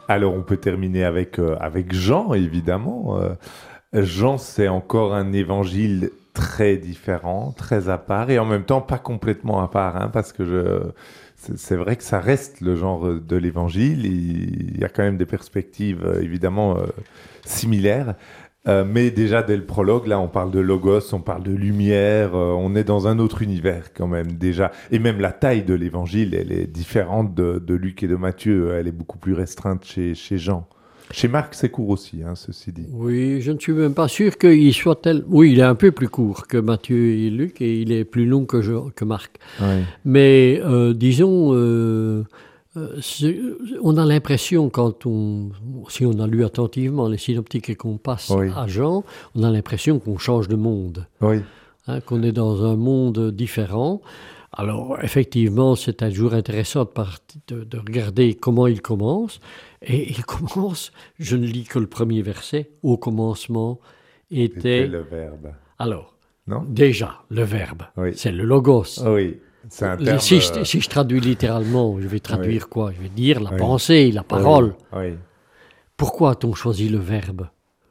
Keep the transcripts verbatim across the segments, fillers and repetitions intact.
Alors, on peut terminer avec, euh, avec Jean, évidemment. Euh, Jean, c'est encore un évangile très différent, très à part, et en même temps pas complètement à part, hein, parce que je, c'est, c'est vrai que ça reste le genre de l'évangile. Il y a quand même des perspectives, euh, évidemment, euh, similaires. Euh, mais déjà, dès le prologue, là, on parle de logos, on parle de lumière, euh, on est dans un autre univers quand même, déjà. Et même la taille de l'évangile, elle est différente de, de Luc et de Matthieu. Elle est beaucoup plus restreinte chez, chez Jean. Chez Marc, c'est court aussi, hein, ceci dit. Oui, je ne suis même pas sûr qu'il soit tel. Oui, il est un peu plus court que Matthieu et Luc et il est plus long que, je... que Marc. Oui. Mais euh, disons, euh, euh, c'est- on a l'impression, quand on, si on a lu attentivement les synoptiques et qu'on passe Oui. à Jean, on a l'impression qu'on change de monde, Oui. hein, qu'on est dans un monde différent. Alors, effectivement, c'est toujours intéressant de, part- de- de regarder comment il commence. Et il commence, je ne lis que le premier verset, au commencement C'était était... le verbe. Alors, Non? déjà, le verbe, Oui. c'est le logos. Oui. C'est un terme. Si je, euh, si je traduis littéralement, je vais traduire quoi? Je vais dire la Oui. pensée, la parole. Oui. Pourquoi a-t-on choisi le verbe?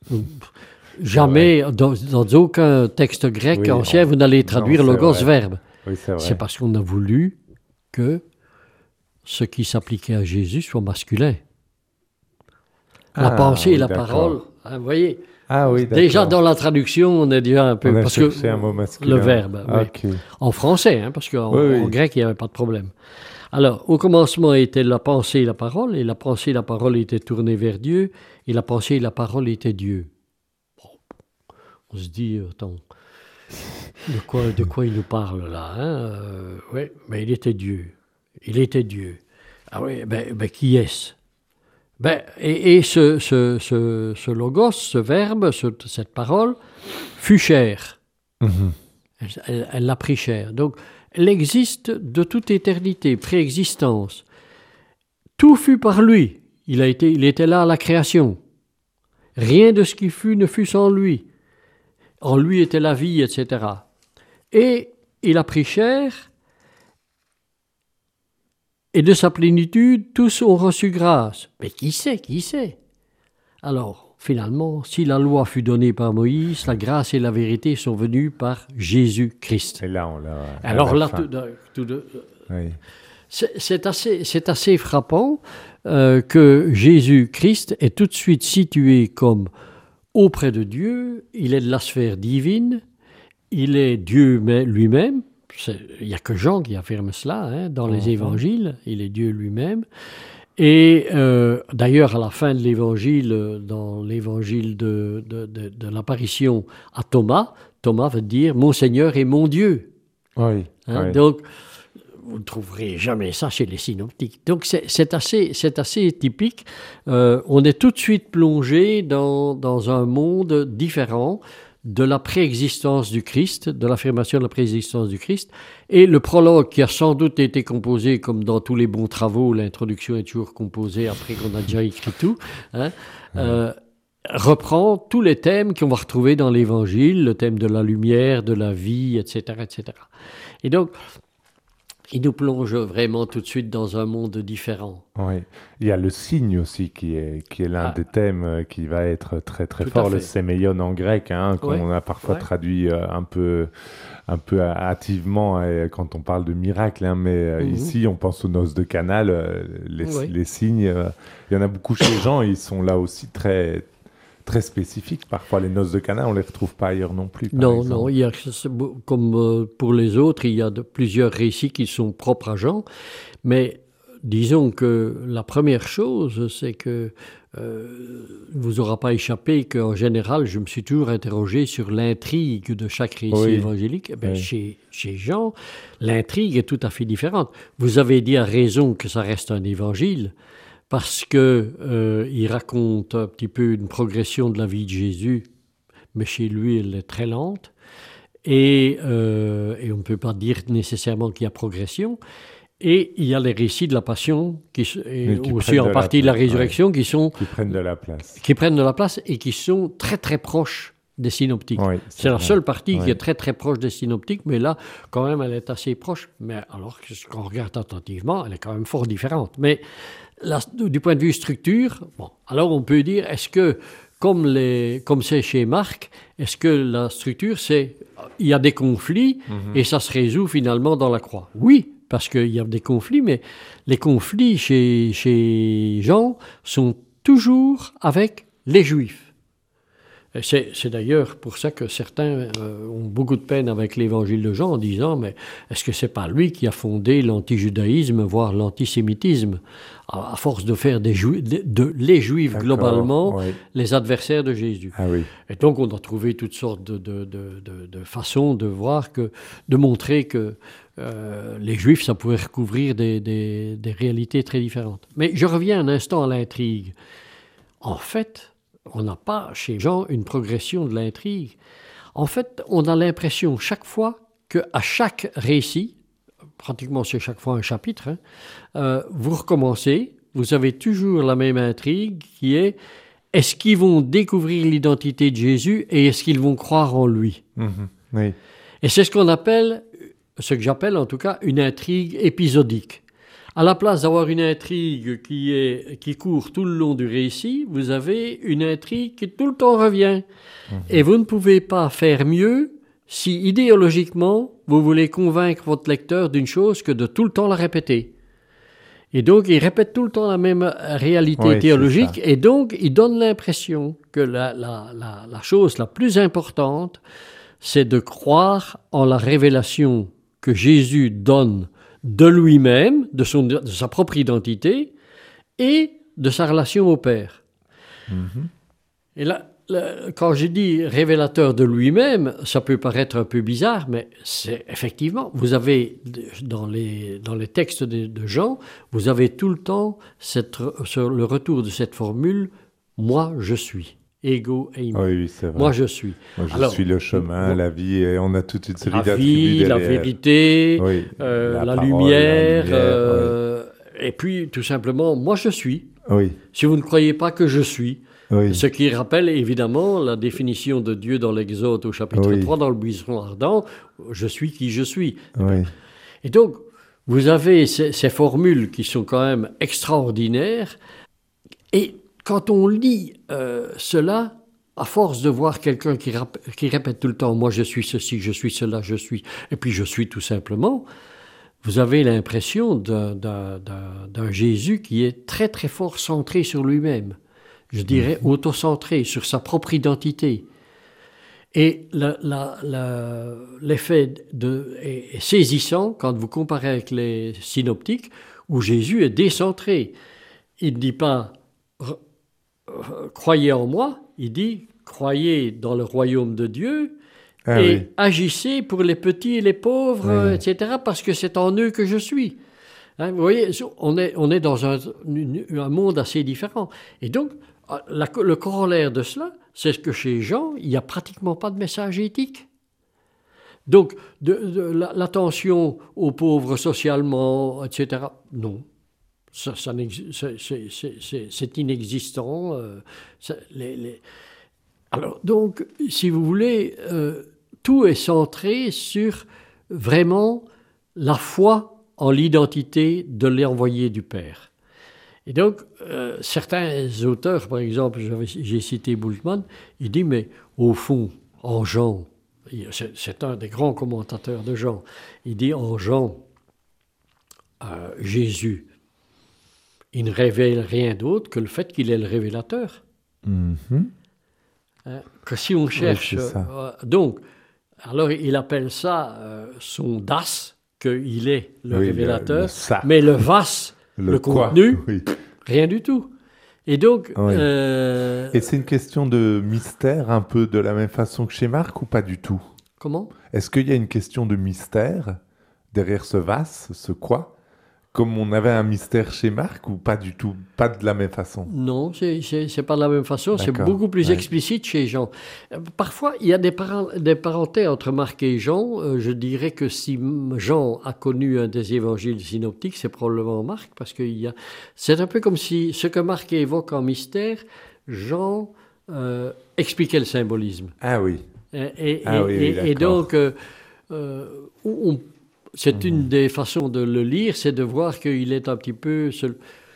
Jamais, dans, dans aucun texte grec Oui, ancien, on- vous n'allez non, traduire c'est logos vrai. verbe. Oui, c'est vrai. C'est parce qu'on a voulu que ce qui s'appliquait à Jésus soit masculin. La Ah, pensée et oui, la d'accord. parole, hein, vous voyez, Ah oui, d'accord. déjà dans la traduction, on est déjà un peu... On a parce que cherché un mot masculin. le verbe, Ah, oui. ok. En français, hein, parce qu'en Oui, oui. en grec, il n'y avait pas de problème. Alors, au commencement était la pensée et la parole, et la pensée et la parole étaient tournées vers Dieu, et la pensée et la parole étaient Dieu. Bon, on se dit, euh, attends, de quoi, de quoi il nous parle là, hein? Euh, oui, mais il était Dieu. Il était Dieu. Ah oui, ben, ben qui est-ce? Ben, et, et ce, ce, ce, ce logos, ce verbe, ce- cette parole, fut chair. Mhm. Elle, elle- elle l'a pris cher. Donc, elle existe de toute éternité, préexistence. Tout fut par lui. Il, a été, il était là à la création. Rien de ce qui fut ne fut sans lui. En lui était la vie, et cetera. Et il a pris chair, et de sa plénitude, tous ont reçu grâce. Mais qui sait, qui sait? Alors, finalement, si la loi fut donnée par Moïse, la grâce et la vérité sont venues par Jésus-Christ. Et là, on l'a. à Alors la là, fin. tout de- tout de- Oui. c'est c'est assez, c'est assez frappant euh, que Jésus-Christ est tout de suite situé comme auprès de Dieu, il est de la sphère divine, il est Dieu mais- lui-même. C'est- Il n'y a que Jean qui affirme cela hein, dans les Mhm. évangiles, il est Dieu lui-même. Et euh, d'ailleurs, à la fin de l'évangile, euh, dans l'évangile de, de, de- de l'apparition à Thomas, Thomas veut dire « Mon Seigneur et mon Dieu ». Oui. Hein, oui. donc, vous ne trouverez jamais ça chez les synoptiques. Donc, c'est, c'est assez, c'est assez typique. Euh, on est tout de suite plongé dans, dans un monde différent de la préexistence du Christ, de l'affirmation de la préexistence du Christ. Et le prologue, qui a sans doute été composé, comme dans tous les bons travaux, l'introduction est toujours composée après qu'on a déjà écrit tout, hein, euh, reprend tous les thèmes qu'on va retrouver dans l'Évangile, le thème de la lumière, de la vie, et cetera, et cetera. Et donc, il nous plonge vraiment tout de suite dans un monde différent. Oui. Il y a le signe aussi qui est, qui est l'un Ah. des thèmes euh, qui va être très très Tout fort, à le fait. séméion en grec, hein, qu'on Ouais. a parfois Ouais. traduit euh, un peu, un peu hâtivement euh, quand on parle de miracle. Hein, mais euh, Mhm. ici, on pense aux noces de Canal, euh, les, Ouais. les signes. euh, il y en a beaucoup chez les gens, ils sont là aussi très, très spécifiques. Parfois, les noces de Canal, on les retrouve pas ailleurs non plus. par Non, exemple. non, il y a, c'est beau- comme euh, pour les autres, il y a de, plusieurs récits qui sont propres à Jean, mais disons que la première chose, c'est que euh, vous aura pas échappé qu'en général, je me suis toujours interrogé sur l'intrigue de chaque récit Oui. évangélique. Eh bien, Oui. chez, chez Jean, l'intrigue est tout à fait différente. Vous avez dit à raison que ça reste un évangile, parce que euh, il raconte un petit peu une progression de la vie de Jésus, mais chez lui, elle est très lente. Et, euh, et on ne peut pas dire nécessairement qu'il y a progression. Et il y a les récits de la Passion, qui, s- et Mais qui aussi prennent en de la partie de la place, résurrection, qui, sont, Qui prennent de la place. qui prennent de la place et qui sont très très proches des synoptiques. Oui, C'est la vrai. seule partie qui Ouais. est très très proche des synoptiques, mais là, quand même, elle est assez proche. Mais alors que- qu'on regarde attentivement, elle est quand même fort différente. Mais la, du point de vue structure, bon, alors on peut dire, est-ce que, comme, les, comme c'est chez Marc, est-ce que la structure, c'est, il y a des conflits mm-hmm. et ça se résout finalement dans la croix? Oui, parce qu'il y a des conflits, mais les conflits chez, chez Jean sont toujours avec les Juifs. C'est, c'est d'ailleurs pour ça que certains euh, ont beaucoup de peine avec l'évangile de Jean en disant, mais est-ce que c'est pas lui qui a fondé l'antijudaïsme, voire l'antisémitisme, à, à force de faire des Juifs, de, de les Juifs D'accord, globalement, oui. les adversaires de Jésus. Ah oui. Et donc on a trouvé toutes sortes de, de, de, de, de façons de voir que, de montrer que euh, les Juifs, ça pouvait recouvrir des, des, des réalités très différentes. Mais je reviens un instant à l'intrigue. En fait, on n'a pas chez Jean une progression de l'intrigue. En fait, on a l'impression chaque fois qu'à chaque récit, pratiquement c'est chaque fois un chapitre, hein, euh, vous recommencez, vous avez toujours la même intrigue qui est est-ce qu'ils vont découvrir l'identité de Jésus et est-ce qu'ils vont croire en lui? Mmh, oui. Et c'est ce qu'on appelle, ce que j'appelle en tout cas, une intrigue épisodique. À la place d'avoir une intrigue qui, est, qui court tout le long du récit, vous avez une intrigue qui tout le temps revient. Mmh. Et vous ne pouvez pas faire mieux si idéologiquement, vous voulez convaincre votre lecteur d'une chose que de tout le temps la répéter. Et donc, il répète tout le temps la même réalité oui, théologique, et donc, il donne l'impression que la, la, la, la chose la plus importante, c'est de croire en la révélation que Jésus donne de lui-même, de, son, de sa propre identité, et de sa relation au Père. Mm-hmm. Et là, là, quand j'ai dit révélateur de lui-même, ça peut paraître un peu bizarre, mais c'est effectivement, vous avez, dans les, dans les textes de, de Jean, vous avez tout le temps cette, sur le retour de cette formule « moi, je suis ». Ego et oui, oui, c'est vrai. Moi, je suis. Moi, je Alors, suis le chemin, bon, la vie, et on a toute une série la d'attributs. Vie, la vérité, oui, euh, la, la, parole, lumière, la lumière, euh, oui. Et puis, tout simplement, moi, je suis. Oui. Si vous ne croyez pas que je suis, oui. ce qui rappelle évidemment la définition de Dieu dans l'Exode au chapitre oui. trois, dans le buisson ardent, je suis qui je suis. Oui. Et donc, vous avez ces, ces formules qui sont quand même extraordinaires, et quand on lit euh, cela, à force de voir quelqu'un qui, rap- qui répète tout le temps « moi je suis ceci, je suis cela, je suis », et puis je suis tout simplement, vous avez l'impression d'un, d'un, d'un, d'un Jésus qui est très très fort centré sur lui-même, je dirais mmh. autocentré, sur sa propre identité. Et la, la, la, l'effet de, est, est saisissant quand vous comparez avec les synoptiques, où Jésus est décentré. Il ne dit pas « croyez en moi », il dit « croyez dans le royaume de Dieu ah, et oui. agissez pour les petits et les pauvres, oui. et cetera, parce que c'est en eux que je suis. Hein, » Vous voyez, on est, on est dans un, un monde assez différent. Et donc, la, le corollaire de cela, c'est que chez Jean, il n'y a pratiquement pas de message éthique. Donc, de, de, la, l'attention aux pauvres socialement, et cetera, non. Ça, ça c'est, c'est, c'est, c'est inexistant. Euh, ça, les, les... Alors, donc, si vous voulez, euh, tout est centré sur vraiment la foi en l'identité de l'envoyé du Père. Et donc, euh, certains auteurs, par exemple, j'avais, j'ai cité Bultmann, il dit, mais au fond, en Jean, c'est, c'est un des grands commentateurs de Jean, il dit, en Jean, euh, Jésus, il ne révèle rien d'autre que le fait qu'il est le révélateur. Mm-hmm. Hein, que si on cherche... Oui, euh, donc, alors il appelle ça euh, son das, qu'il est le oui, révélateur, le, le mais le vas, le, le contenu, oui. rien du tout. Et donc... Oui. Euh... Et c'est une question de mystère, un peu de la même façon que chez Marc, ou pas du tout? Comment? Est-ce qu'il y a une question de mystère derrière ce vas, ce quoi? Comme on avait un mystère chez Marc, ou pas du tout, pas de la même façon? Non, c'est, c'est, c'est pas de la même façon, D'accord. c'est beaucoup plus ouais. explicite chez Jean. Parfois, il y a des, parent, des parentés entre Marc et Jean. Euh, je dirais que si Jean a connu un des évangiles synoptiques, c'est probablement Marc, parce que il y a... c'est un peu comme si ce que Marc évoque en mystère, Jean euh, expliquait le symbolisme. Ah oui. Et, et, ah, et, oui, et, oui, et donc, euh, euh, on C'est mmh. une des façons de le lire, c'est de voir qu'il est un petit peu... Seul.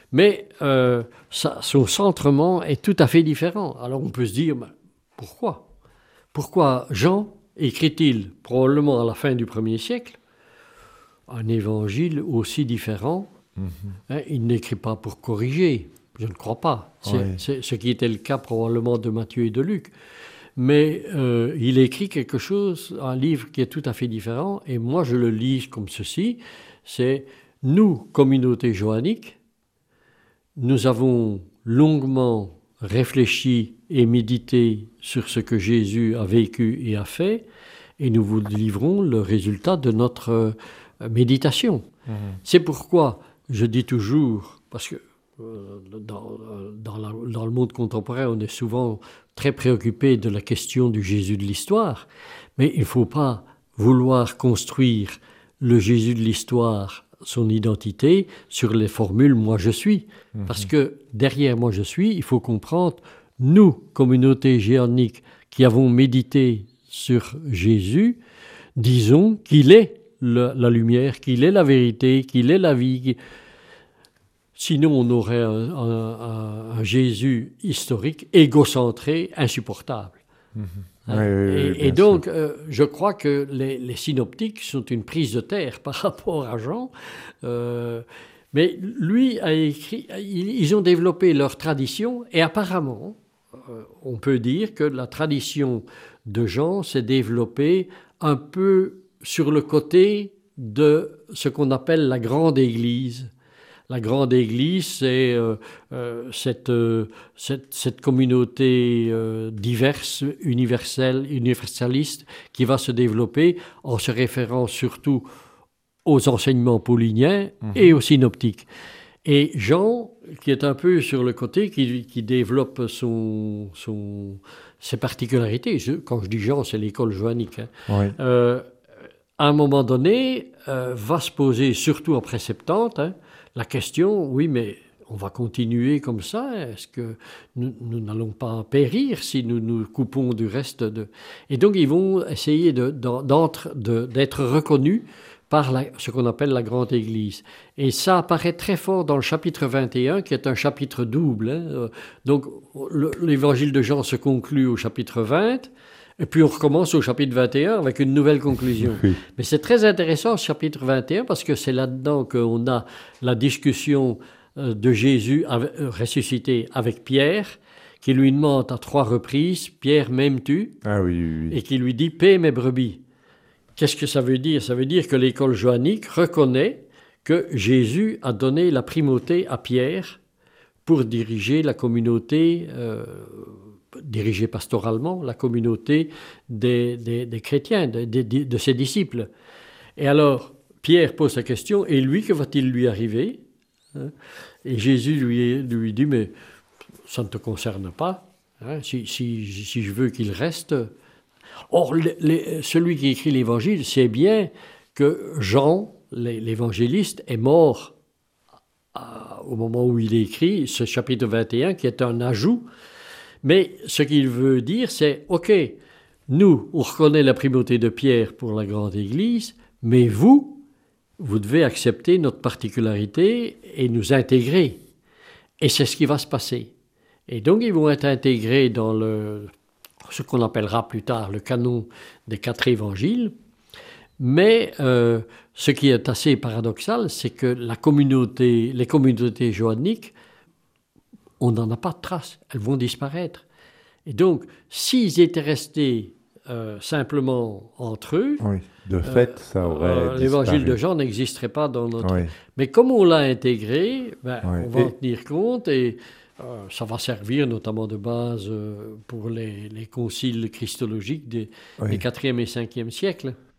Mais euh, ça, son centrement est tout à fait différent. Alors on peut se dire, ben, pourquoi Pourquoi Jean écrit-il, probablement à la fin du premier siècle, un évangile aussi différent? Mm-hmm. Hein, il n'écrit pas pour corriger, je ne crois pas. C'est, oui. c'est ce qui était le cas probablement de Matthieu et de Luc. Mais euh, il écrit quelque chose, un livre qui est tout à fait différent, et moi je le lis comme ceci, c'est « Nous, communauté johannique, nous avons longuement réfléchi et médité sur ce que Jésus a vécu et a fait, et nous vous livrons le résultat de notre euh, méditation. Mmh. C'est pourquoi je dis toujours, parce que euh, dans, dans, la, dans le monde contemporain, on est souvent très préoccupé de la question du Jésus de l'histoire, mais il ne faut pas vouloir construire le Jésus de l'histoire, son identité, sur les formules « moi je suis ». Mmh. Parce que derrière « moi je suis », il faut comprendre, nous, communauté géonique, qui avons médité sur Jésus, disons qu'il est le, la lumière, qu'il est la vérité, qu'il est la vie. Sinon, on aurait un, un, un Jésus historique, égocentré, insupportable. Mmh. Oui, oui, oui, et, et donc, euh, je crois que les, les synoptiques sont une prise de terre par rapport à Jean. Euh, mais lui a écrit, ils ont développé leur tradition et apparemment, euh, on peut dire que la tradition de Jean s'est développée un peu sur le côté de ce qu'on appelle la grande Église. La grande Église, c'est euh, euh, cette, euh, cette, cette communauté euh, diverse, universelle, universaliste, qui va se développer en se référant surtout aux enseignements pauliniens mmh. et aux synoptiques. Et Jean, qui est un peu sur le côté, qui, qui développe son, son, ses particularités, je, quand je dis Jean, c'est l'école johannique, hein. Oui. Euh, à un moment donné, euh, va se poser, surtout après septante, hein, la question, oui, mais on va continuer comme ça. Est-ce que nous, nous n'allons pas périr si nous nous coupons du reste de... Et donc, ils vont essayer de, de, de, d'être reconnus par la, ce qu'on appelle la grande Église. Et ça apparaît très fort dans le chapitre vingt et un, qui est un chapitre double. Hein. Donc, le, l'évangile de Jean se conclut au chapitre vingt, et puis on recommence au chapitre vingt et un avec une nouvelle conclusion. Oui. Mais c'est très intéressant ce chapitre vingt et un parce que c'est là-dedans qu'on a la discussion de Jésus ressuscité avec Pierre, qui lui demande à trois reprises « Pierre, m'aimes-tu » Ah oui, oui, oui. Et qui lui dit « Paix mes brebis ». Qu'est-ce que ça veut dire? Ça veut dire que l'école johannique reconnaît que Jésus a donné la primauté à Pierre pour diriger la communauté euh, diriger pastoralement la communauté des, des, des chrétiens, de, de, de ses disciples. Et alors, Pierre pose la question, et lui, que va-t-il lui arriver? Et Jésus lui, lui dit, mais ça ne te concerne pas, hein, si, si, si je veux qu'il reste. Or, les, les, celui qui écrit l'Évangile sait bien que Jean, l'évangéliste, est mort à, au moment où il écrit ce chapitre vingt et un, qui est un ajout. Mais ce qu'il veut dire, c'est, OK, nous, on reconnaît la primauté de Pierre pour la grande Église, mais vous, vous devez accepter notre particularité et nous intégrer. Et c'est ce qui va se passer. Et donc, ils vont être intégrés dans le, ce qu'on appellera plus tard le canon des quatre évangiles. Mais euh, ce qui est assez paradoxal, c'est que la communauté, les communautés johanniques, on n'en a pas de traces, elles vont disparaître. Et donc, s'ils étaient restés euh, simplement entre eux, oui, de fait, euh, ça aurait euh, l'évangile de Jean n'existerait pas dans notre... Oui. Mais comme on l'a intégré, ben, oui. on va et... en tenir compte et euh, ça va servir notamment de base euh, pour les, les conciles christologiques des, oui. des quatrième et cinquième siècles.